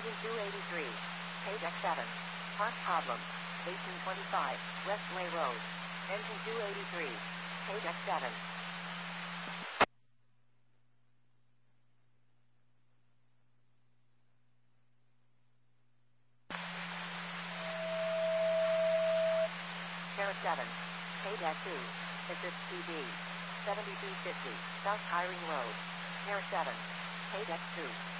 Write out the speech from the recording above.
Engine 283. Page X7. Parts problems. 1825, Westway Road. Engine 283. Page X7. Terra 7. Page S2. Assist PD. 7250, South Hiring Road. Terra 7. Page X2.